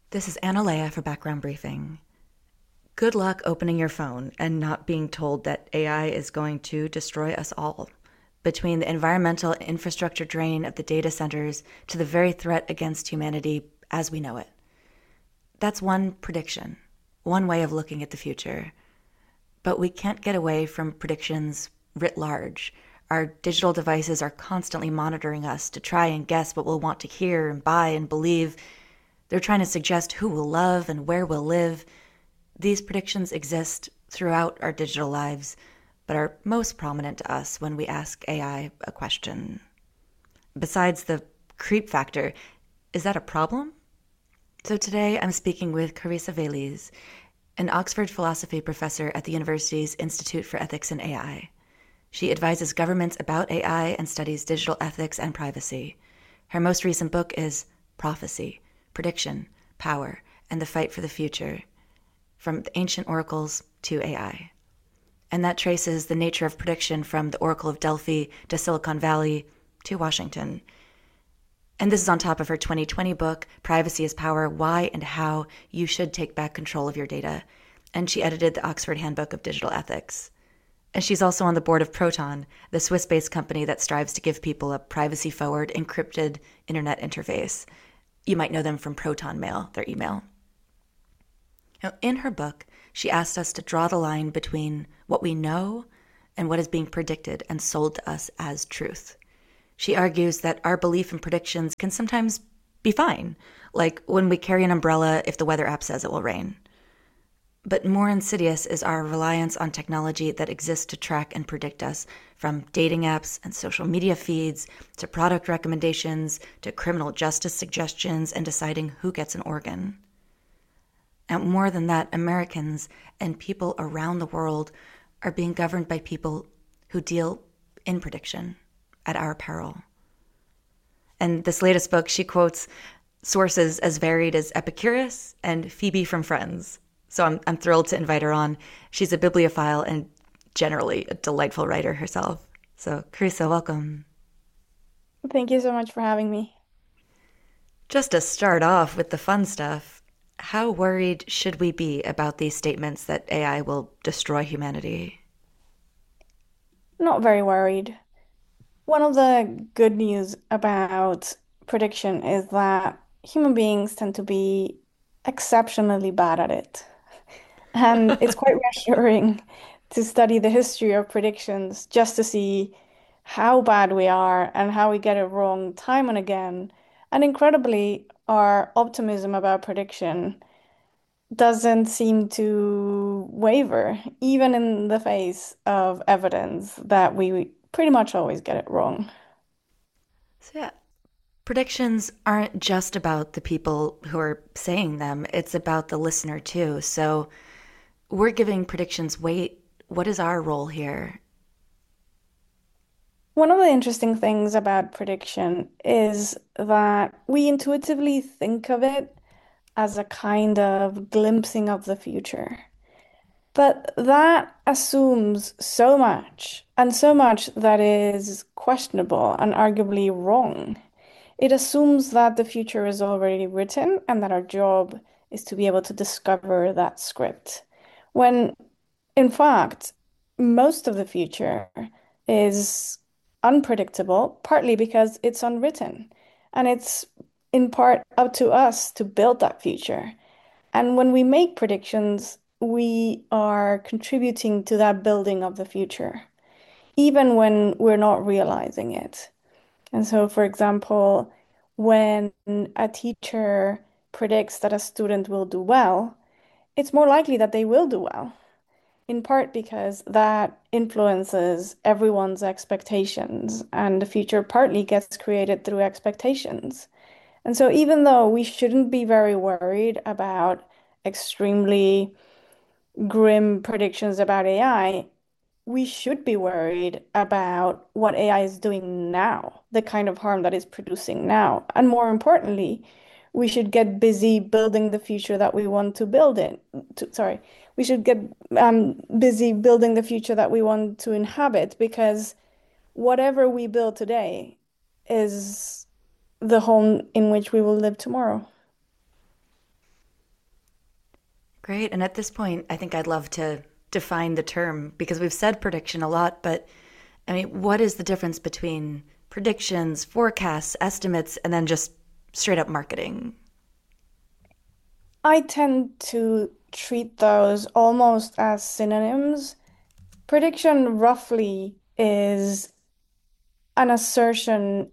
This is Analea for Background Briefing. Good luck opening your phone and not being told that AI is going to destroy us all. Between the environmental infrastructure drain of the data centers to the very threat against humanity as we know it. That's one prediction, one way of looking at the future. But we can't get away from predictions writ large. Our digital devices are constantly monitoring us to try and guess what we'll want to hear and buy and believe. They're trying to suggest who we'll love and where we'll live. These predictions exist throughout our digital lives, but are most prominent to us when we ask AI a question. Besides the creep factor, is that a problem? So today I'm speaking with Carissa Veliz, an Oxford philosophy professor at the university's Institute for Ethics in AI. She advises governments about AI and studies digital ethics and privacy. Her most recent book is Prophecy: Prediction, Power, and the Fight for the Future, from the ancient oracles to AI. And that traces the nature of prediction from the Oracle of Delphi to Silicon Valley to Washington. And this is on top of her 2020 book, Privacy is Power: Why and How You Should Take Back Control of Your Data. And she edited the Oxford Handbook of Digital Ethics. And she's also on the board of Proton, the Swiss-based company that strives to give people a privacy-forward, encrypted internet interface. You might know them from Proton Mail, their email. Now, in her book, she asked us to draw the line between what we know and what is being predicted and sold to us as truth. She argues that our belief in predictions can sometimes be fine, like when we carry an umbrella if the weather app says it will rain. But more insidious is our reliance on technology that exists to track and predict us, from dating apps and social media feeds to product recommendations to criminal justice suggestions and deciding who gets an organ. And more than that, Americans and people around the world are being governed by people who deal in prediction at our peril. And this latest book, she quotes sources as varied as Epicurus and Phoebe from Friends. So I'm thrilled to invite her on. She's a bibliophile and generally a delightful writer herself. So Carissa, welcome. Thank you so much for having me. Just to start off with the fun stuff, how worried should we be about these statements that AI will destroy humanity? Not very worried. One of the good news about prediction is that human beings tend to be exceptionally bad at it. And it's quite reassuring to study the history of predictions just to see how bad we are and how we get it wrong time and again. And incredibly, our optimism about prediction doesn't seem to waver, even in the face of evidence that we pretty much always get it wrong. So yeah, predictions aren't just about the people who are saying them, it's about the listener too. So we're giving predictions weight. What is our role here? One of the interesting things about prediction is that we intuitively think of it as a kind of glimpsing of the future. But that assumes so much, and so much that is questionable and arguably wrong. It assumes that the future is already written and that our job is to be able to discover that script. When, in fact, most of the future is unpredictable, partly because it's unwritten. And it's in part up to us to build that future. And when we make predictions, we are contributing to that building of the future, even when we're not realizing it. And so, for example, when a teacher predicts that a student will do well, it's more likely that they will do well, in part because that influences everyone's expectations, and the future partly gets created through expectations. And so, even though we shouldn't be very worried about extremely grim predictions about AI, we should be worried about what AI is doing now, the kind of harm that it's producing now. And more importantly, we should get busy building the future that we want to build sorry, we should get busy building the future that we want to inhabit, because whatever we build today is the home in which we will live tomorrow. Great. And at this point, I think I'd love to define the term because we've said prediction a lot, but I mean, what is the difference between predictions, forecasts, estimates, and then just straight up marketing? I tend to treat those almost as synonyms. Prediction roughly is an assertion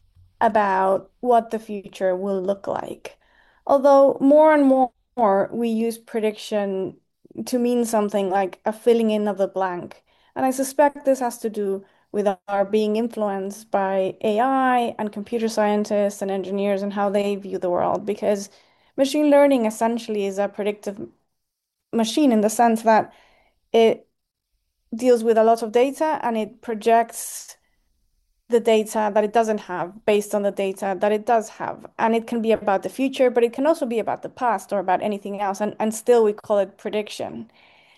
about what the future will look like. Although more and more we use prediction to mean something like a filling in of the blank. And I suspect this has to do with our being influenced by AI and computer scientists and engineers and how they view the world, because machine learning essentially is a predictive machine in the sense that it deals with a lot of data and it projects the data that it doesn't have based on the data that it does have. And it can be about the future, but it can also be about the past or about anything else. And still we call it prediction.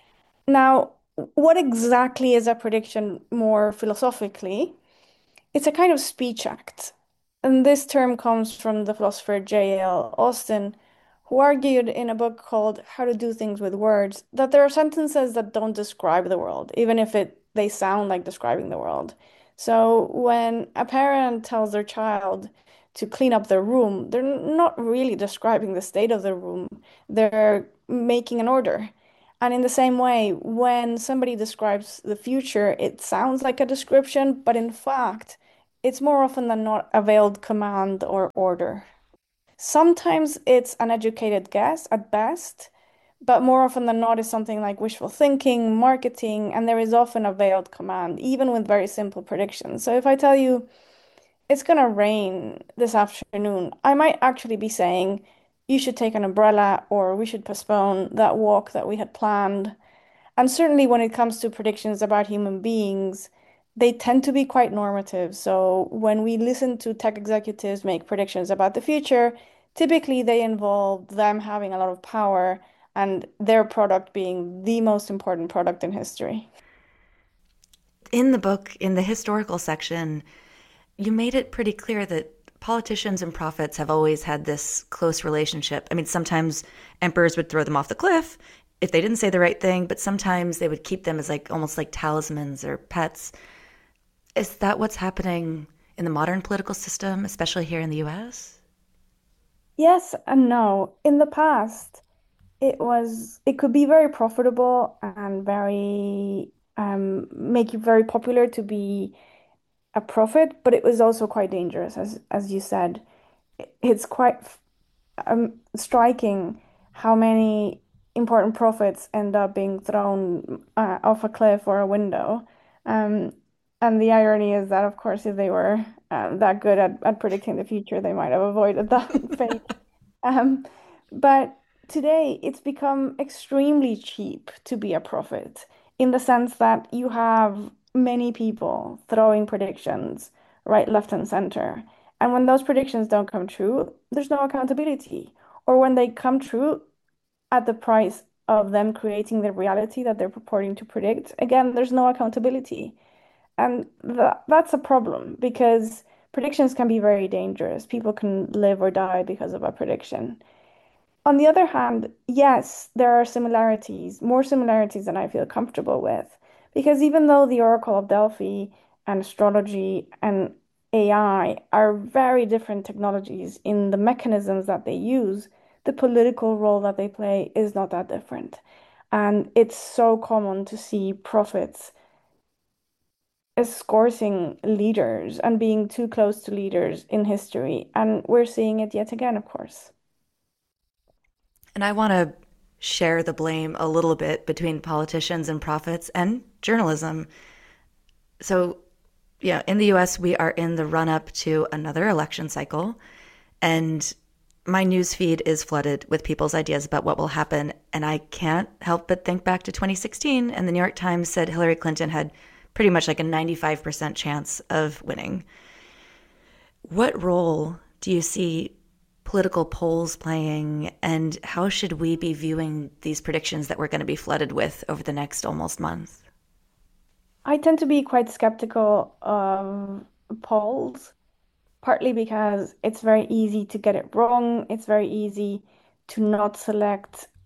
Now, what exactly is a prediction more philosophically? It's a kind of speech act. And this term comes from the philosopher J.L. Austin, who argued in a book called How to Do Things with Words that there are sentences that don't describe the world, even if they sound like describing the world. So when a parent tells their child to clean up their room, they're not really describing the state of the room. They're making an order. And in the same way, when somebody describes the future, it sounds like a description, but in fact, it's more often than not a veiled command or order. Sometimes it's an educated guess at best, but more often than not is something like wishful thinking, marketing, and there is often a veiled command, even with very simple predictions. So if I tell you it's gonna rain this afternoon, I might actually be saying you should take an umbrella or we should postpone that walk that we had planned. And certainly when it comes to predictions about human beings, they tend to be quite normative. So when we listen to tech executives make predictions about the future, typically they involve them having a lot of power and their product being the most important product in history. In the book, in the historical section, you made it pretty clear that politicians and prophets have always had this close relationship. I mean, sometimes emperors would throw them off the cliff if they didn't say the right thing, but sometimes they would keep them as like almost like talismans or pets. Is that what's happening in the modern political system, especially here in the US? Yes and no. In the past, it could be very profitable and very make you very popular to be a prophet, but it was also quite dangerous, as you said. It's quite striking how many important prophets end up being thrown off a cliff or a window. Um, and the irony is that, of course, if they were that good at predicting the future, they might have avoided that fate. Um, but today, it's become extremely cheap to be a prophet in the sense that you have many people throwing predictions right, left, and center. And when those predictions don't come true, there's no accountability. Or when they come true at the price of them creating the reality that they're purporting to predict, again, there's no accountability. And that's a problem because predictions can be very dangerous. People can live or die because of a prediction. On the other hand, yes, there are similarities, more similarities than I feel comfortable with. Because even though the Oracle of Delphi and astrology and AI are very different technologies in the mechanisms that they use, the political role that they play is not that different. And it's so common to see prophets escorting leaders and being too close to leaders in history. And we're seeing it yet again, of course. And I want to share the blame a little bit between politicians and prophets and journalism. So, yeah, in the US, we are in the run up to another election cycle. And my news feed is flooded with people's ideas about what will happen. And I can't help but think back to 2016. And the New York Times said Hillary Clinton had pretty much like a 95% chance of winning. What role do you see political polls playing, and how should we be viewing these predictions that we're going to be flooded with over the next almost month? I tend to be quite skeptical of polls, partly because it's very easy to get it wrong. It's very easy to not select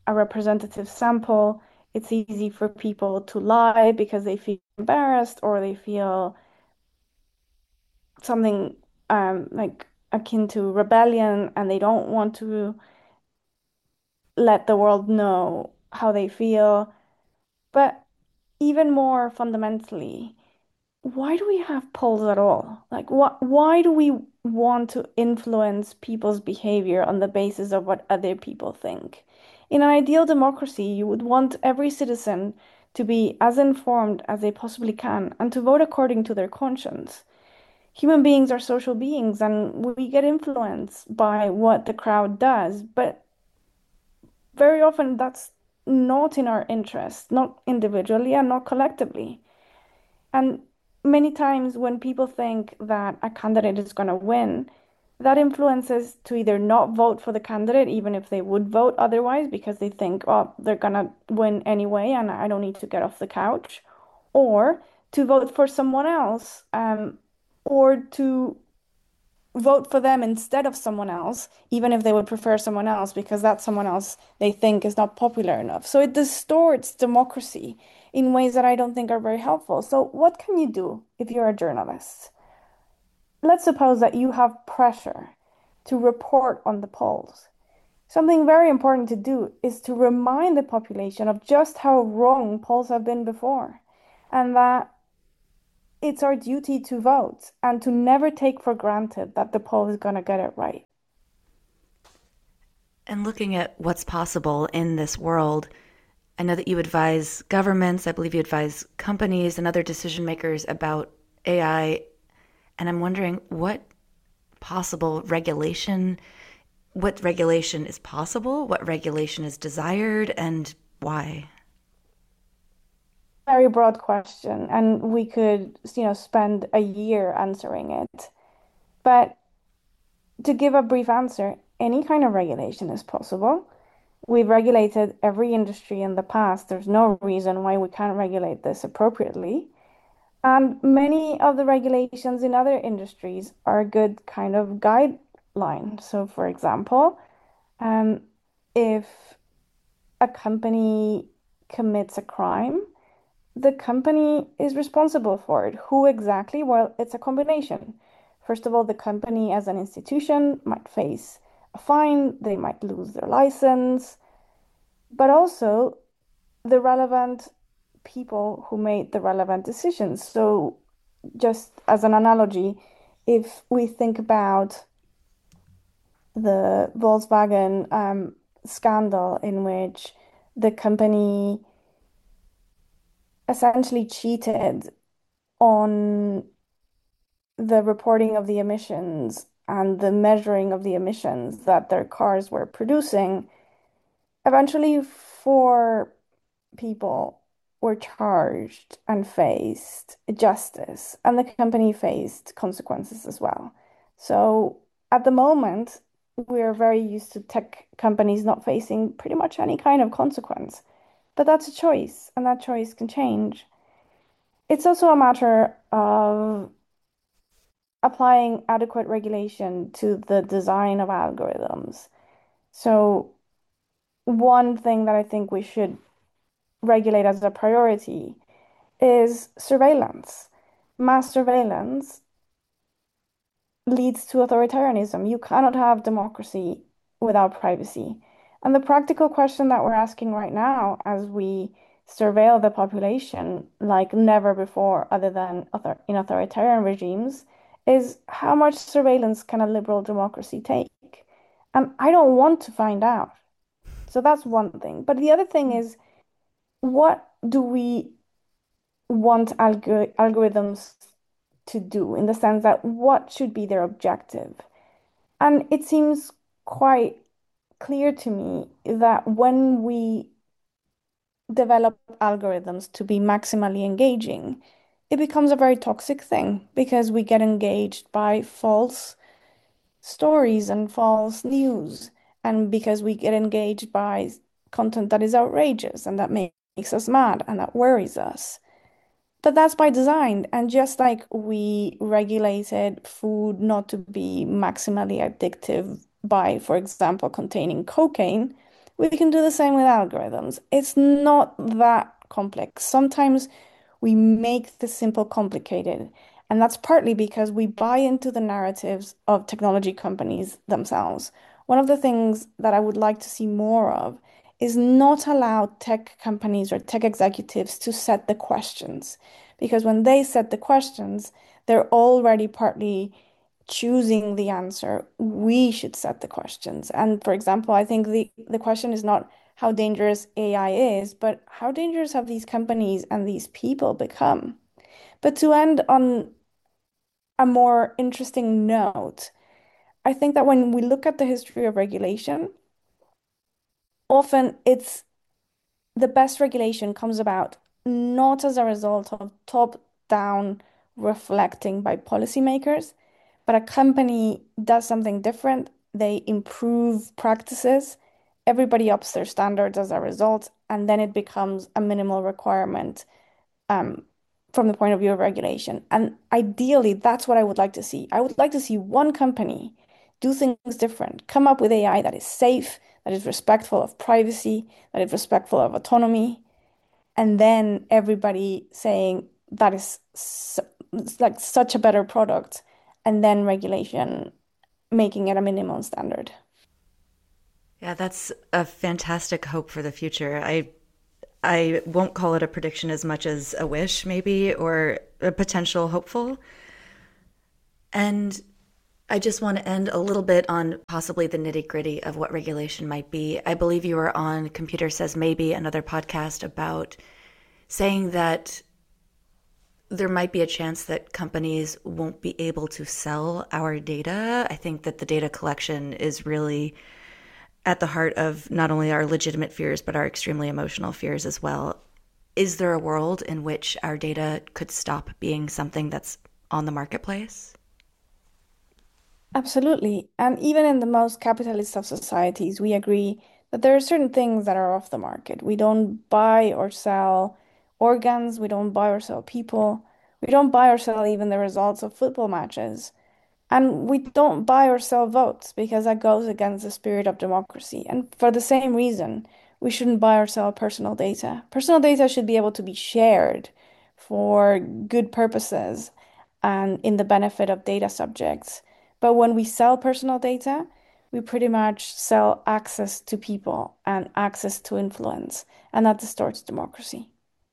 a representative sample, it's easy for people to lie because they feel embarrassed or they feel something like akin to rebellion and they don't want to let the world know how they feel. But even more fundamentally, why do we have polls at all? Like, why do we want to influence people's behavior on the basis of what other people think? In an ideal democracy, you would want every citizen to be as informed as they possibly can and to vote according to their conscience. Human beings are social beings and we get influenced by what the crowd does, but very often that's not in our interest, not individually and not collectively. And many times when people think that a candidate is going to win, that influences to either not vote for the candidate, even if they would vote otherwise, because they think, oh, they're going to win anyway, and I don't need to get off the couch, or to vote for someone else, or to vote for them instead of someone else, even if they would prefer someone else, because that someone else they think is not popular enough. So it distorts democracy in ways that I don't think are very helpful. So, what can you do if you're a journalist? Let's suppose that you have pressure to report on the polls. Something very important to do is to remind the population of just how wrong polls have been before, and that it's our duty to vote and to never take for granted that the poll is going to get it right. And looking at what's possible in this world, I know that you advise governments, I believe you advise companies and other decision makers about AI. And I'm wondering what regulation is possible, what regulation is desired, and why. Very broad question, and we could, spend a year answering it. But to give a brief answer, any kind of regulation is possible. We've regulated every industry in the past. There's no reason why we can't regulate this appropriately. And many of the regulations in other industries are a good kind of guideline. So, for example, um, if a company commits a crime, the company is responsible for it. Who exactly? Well, it's a combination. First of all, the company as an institution might face a fine, they might lose their license, but also the relevant people who made the relevant decisions. So, just as an analogy, if we think about the Volkswagen scandal, in which the company essentially cheated on the reporting of the emissions and the measuring of the emissions that their cars were producing, eventually four people were charged and faced justice, and the company faced consequences as well. So at the moment, we're very used to tech companies not facing pretty much any kind of consequence. But that's a choice, and that choice can change. It's also a matter of applying adequate regulation to the design of algorithms. So, one thing that I think we should regulate as a priority is surveillance. Mass surveillance leads to authoritarianism. You cannot have democracy without privacy. And the practical question that we're asking right now, as we surveil the population like never before, other than in authoritarian regimes, is how much surveillance can a liberal democracy take? And I don't want to find out. So that's one thing. But the other thing is, what do we want algorithms to do in the sense that what should be their objective? And it seems quite clear to me that when we develop algorithms to be maximally engaging, it becomes a very toxic thing because we get engaged by false stories and false news, and because we get engaged by content that is outrageous and that makes us mad and that worries us. But that's by design. And just like we regulated food not to be maximally addictive by, for example, containing cocaine, We can do the same with algorithms. It's not that complex. Sometimes we make the simple complicated. And that's partly because we buy into the narratives of technology companies themselves. One of the things that I would like to see more of is not allow tech companies or tech executives to set the questions. Because when they set the questions, they're already partly choosing the answer. We should set the questions. And for example, I think the question is not how dangerous AI is, but how dangerous have these companies and these people become? But to end on a more interesting note, I think that when we look at the history of regulation, often it's the best regulation comes about not as a result of top-down reflecting by policymakers, but a company does something different, they improve practices, everybody ups their standards as a result, and then it becomes a minimal requirement um, from the point of view of regulation. And ideally, that's what I would like to see. I would like to see one company do things different, come up with AI that is safe, that is respectful of privacy, that is respectful of autonomy, and then everybody saying that is like such a better product, and then regulation making it a minimum standard. Yeah, that's a fantastic hope for the future. I won't call it a prediction as much as a wish, maybe, or a potential hopeful. And I just want to end a little bit on possibly the nitty-gritty of what regulation might be. I believe you were on Computer Says Maybe, another podcast about saying that there might be a chance that companies won't be able to sell our data. I think that the data collection is really at the heart of not only our legitimate fears, but our extremely emotional fears as well. Is there a world in which our data could stop being something that's on the marketplace? Absolutely. And even in the most capitalist of societies, we agree that there are certain things that are off the market. We don't buy or sell organs, we don't buy or sell people, we don't buy or sell even the results of football matches. And we don't buy or sell votes because that goes against the spirit of democracy. And for the same reason, we shouldn't buy or sell personal data. Personal data should be able to be shared for good purposes and in the benefit of data subjects. But when we sell personal data, we pretty much sell access to people and access to influence, and that distorts democracy.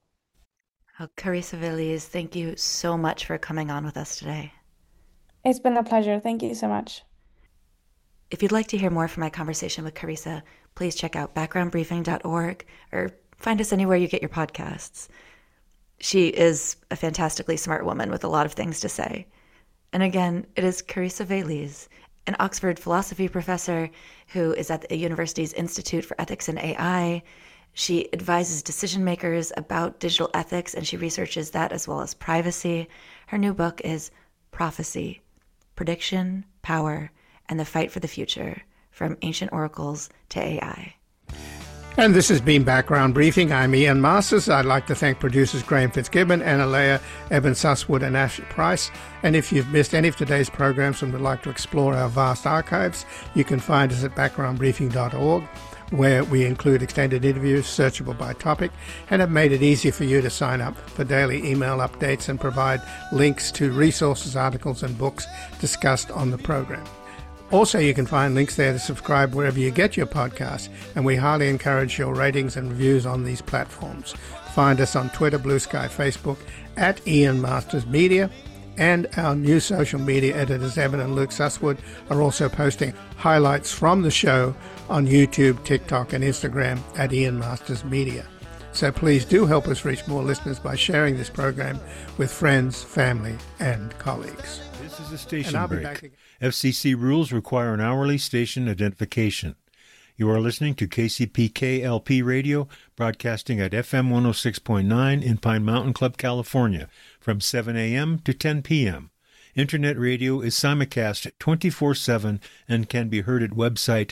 Oh, Carissa Veliz, thank you so much for coming on with us today. It's been a pleasure. Thank you so much. If you'd like to hear more from my conversation with Carissa, please check out backgroundbriefing.org or find us anywhere you get your podcasts. She is a fantastically smart woman with a lot of things to say. And again, it is Carissa Veliz, an Oxford philosophy professor who is at the university's Institute for Ethics in AI. She advises decision makers about digital ethics, and she researches that as well as privacy. Her new book is Prophecy: Prediction, Power, and the Fight for the Future, From Ancient Oracles to AI. And this has been Background Briefing. I'm Ian Masters. I'd like to thank producers Graham Fitzgibbon, Anna Leah, Evan Susswood, and Ashley Price. And if you've missed any of today's programs and would like to explore our vast archives, you can find us at backgroundbriefing.org, where we include extended interviews searchable by topic and have made it easy for you to sign up for daily email updates and provide links to resources, articles, and books discussed on the program. Also, you can find links there to subscribe wherever you get your podcasts, and we highly encourage your ratings and reviews on these platforms. Find us on Twitter, Blue Sky, Facebook, at Ian Masters Media, and our new social media editors, Evan and Luke Susswood, are also posting highlights from the show on YouTube, TikTok, and Instagram at Ian Masters Media. So please do help us reach more listeners by sharing this program with friends, family, and colleagues. This is a station break. FCC rules require an hourly station identification. You are listening to KCPK LP Radio, broadcasting at FM 106.9 in Pine Mountain Club, California, from 7 a.m. to 10 p.m. Internet radio is simulcast 24/7 and can be heard at website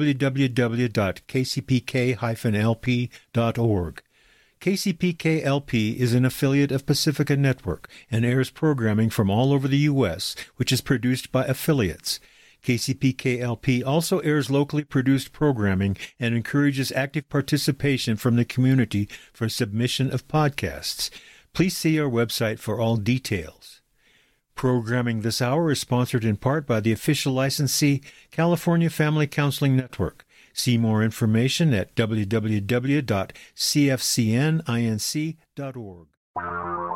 www.kcpk-lp.org. KCPK-LP is an affiliate of Pacifica Network and airs programming from all over the U.S., which is produced by affiliates. KCPK-LP also airs locally produced programming and encourages active participation from the community for submission of podcasts. Please see our website for all details. Programming this hour is sponsored in part by the official licensee, California Family Counseling Network. See more information at www.cfcninc.org.